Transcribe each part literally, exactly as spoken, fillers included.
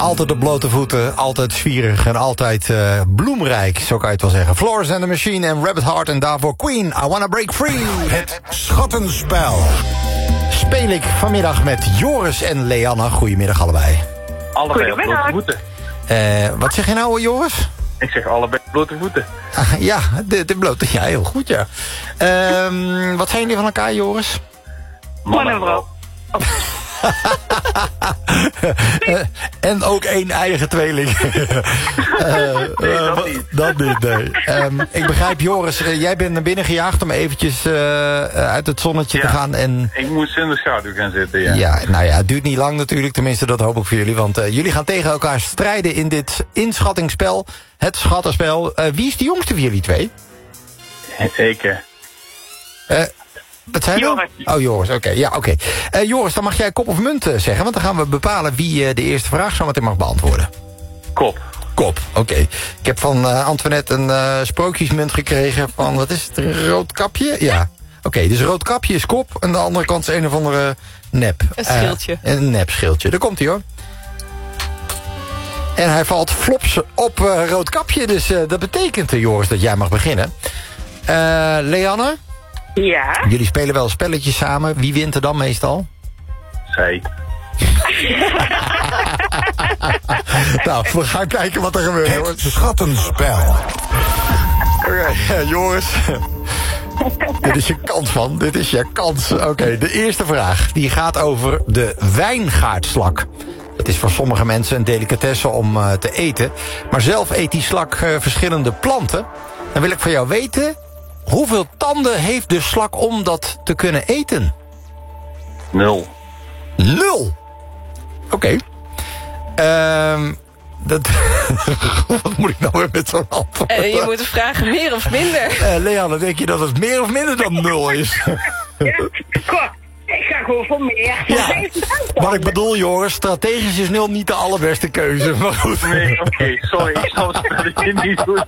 Altijd op blote voeten, altijd zwierig en altijd uh, bloemrijk, zo kan je het wel zeggen. Florence and the Machine en Rabbit Heart en daarvoor Queen, I Wanna Break Free. Het Schattenspel. Speel ik vanmiddag met Joris en Leanne. Goedemiddag allebei. Allebei op blote voeten. Uh, wat zeg je nou, Joris? Ik zeg allebei op blote voeten. Ah, ja, de, de blote, ja, heel goed, ja. Uh, wat zijn jullie van elkaar, Joris? Man en vrouw. uh, en ook één eigen tweeling. uh, nee, dat uh, niet. Dat niet, nee. Um, ik begrijp, Joris, uh, jij bent naar binnen gejaagd om eventjes uh, uit het zonnetje ja, te gaan. En... ik moest in de schaduw gaan zitten, ja. Ja, nou ja, het duurt niet lang natuurlijk, tenminste dat hoop ik voor jullie. Want uh, jullie gaan tegen elkaar strijden in dit inschattingsspel, het schattenspel. Uh, wie is de jongste van jullie twee? Zeker. Uh, Wat zei je? Joris. Oh, Joris, oké. Okay. Ja, oké. Okay. Uh, Joris, dan mag jij kop of munt uh, zeggen, want dan gaan we bepalen wie uh, de eerste vraag zo meteen mag beantwoorden. Kop. Kop, oké. Okay. Ik heb van uh, Antoinette een uh, sprookjesmunt gekregen van, wat is het, Roodkapje? Ja. Oké, okay, dus Roodkapje is kop en de andere kant is een of andere nep. Een schildje. Uh, een nep schildje. Daar komt hij hoor. En hij valt flops op uh, Roodkapje, dus uh, dat betekent, uh, Joris, dat jij mag beginnen. Uh, Leanne? Ja? Jullie spelen wel spelletjes samen. Wie wint er dan meestal? Zij. Nou, we gaan kijken wat er gebeurt. Het Schattenspel. Oké, okay, Joris. Dit is je kans, man. Dit is je kans. Oké, okay, de eerste vraag. Die gaat over de wijngaardslak. Het is voor sommige mensen een delicatesse om uh, te eten. Maar zelf eet die slak uh, verschillende planten. Dan wil ik van jou weten... hoeveel tanden heeft de slak om dat te kunnen eten? Nul. Nul? Oké. Okay. Um, dat... Wat moet ik nou weer met zo'n antwoord? Uh, je moet vragen meer of minder. Uh, Leanne, denk je dat het meer of minder dan nul is? Ja, kort. Ik ga gewoon voor meer. Ja, maar ik bedoel, Joris, strategisch is nul niet de allerbeste keuze. Maar goed. Nee, oké, okay, sorry, ik zal het spelletje niet doen.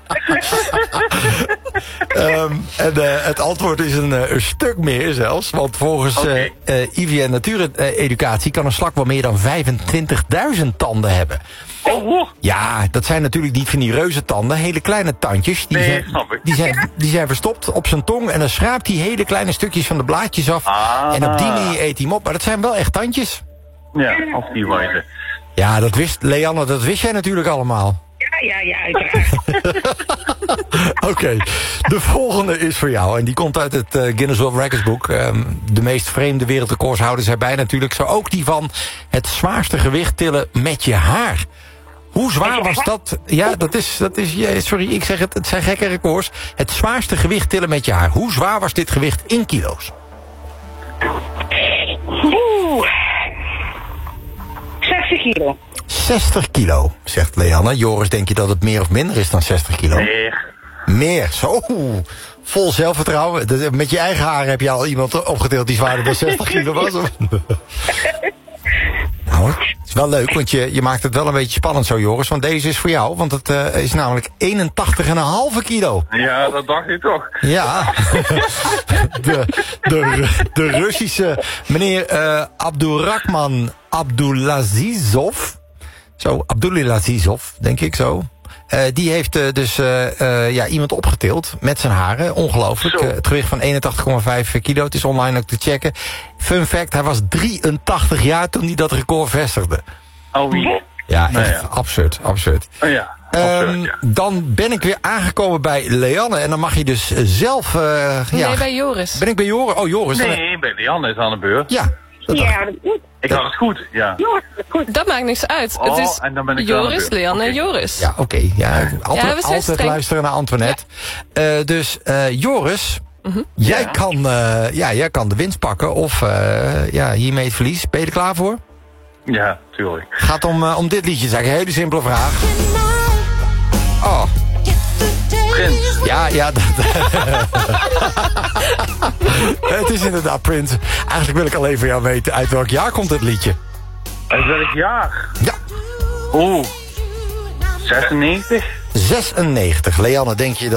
um, en uh, het antwoord is een, uh, een stuk meer zelfs. Want volgens okay. uh, uh, I V N Natuureducatie kan een slak wel meer dan vijfentwintigduizend tanden hebben. Oh, ja, dat zijn natuurlijk niet van die reuzentanden. Hele kleine tandjes. Die, nee, zijn, snap ik. Die, zijn, die zijn verstopt op zijn tong. En dan schraapt hij hele kleine stukjes van de blaadjes af. Ah. En op die manier eet hij hem op. Maar dat zijn wel echt tandjes. Ja, op die wijze. Ja, dat wist Leanne, dat wist jij natuurlijk allemaal. Ja, ja, ja, uiteraard. Oké, okay. De volgende is voor jou. En die komt uit het uh, Guinness World Records boek. Um, de meest vreemde wereldrecordshouders erbij natuurlijk. Zo ook die van het zwaarste gewicht tillen met je haar. Hoe zwaar was dat? Ja, dat is, dat is, sorry, ik zeg het, het zijn gekke records. Het zwaarste gewicht tillen met je haar. Hoe zwaar was dit gewicht in kilo's? Oeh. zestig kilo. zestig kilo, zegt Leanne. Joris, denk je dat het meer of minder is dan zestig kilo? Meer. Meer, zo. Vol zelfvertrouwen. Met je eigen haar heb je al iemand opgedeeld die zwaarder dan zestig kilo was. Nou, het is wel leuk, want je, je maakt het wel een beetje spannend zo, Joris. Want deze is voor jou, want het uh, is namelijk eenentachtig komma vijf kilo. Ja, dat dacht ik toch. Ja. de, de, de Russische meneer uh, Abdurrahman Abdulazizov. Zo, Abdulazizov, denk ik zo. Uh, die heeft uh, dus uh, uh, ja, iemand opgetild met zijn haren. Ongelooflijk. Uh, het gewicht van eenentachtig komma vijf kilo. Het is online ook te checken. Fun fact, hij was drieëntachtig jaar toen hij dat record vestigde. Oh, wie? Ja, echt nou ja. absurd, absurd. Oh ja, absurd, um, ja. Dan ben ik weer aangekomen bij Leanne. En dan mag je dus zelf... Uh, nee, ja, bij Joris. Ben ik bij Joris? Oh, Joris. Nee, dan... bij Leanne is aan de beurt. Ja. Dat Ja, dat is goed. Ik had het goed, ja. Ja, dat is goed. Dat maakt niks uit. Oh, het is en dan ben ik aan de Joris, beurt. Leanne en Okay. Joris. Ja, oké. Okay. Ja, altijd Ja, we zijn altijd streng. luisteren naar Antoinette. Ja. Uh, dus uh, Joris, mm-hmm. jij, Ja. kan, uh, ja, jij kan de winst pakken of uh, ja, hiermee het verlies. Ben je er klaar voor? Ja, tuurlijk. Gaat om, uh, om dit liedje, zeg ik. Een hele simpele vraag. Oh. Prins. Ja, ja. Dat, het is inderdaad Prince. Eigenlijk wil ik alleen van jou weten uit welk jaar komt het liedje. Uit welk jaar? Ja. Oeh. zesennegentig? zesennegentig. Leanne, denk je dat...